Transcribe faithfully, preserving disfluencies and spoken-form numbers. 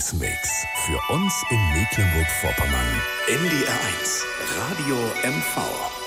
Mix für uns in Mecklenburg-Vorpommern. N D R eins Radio M V.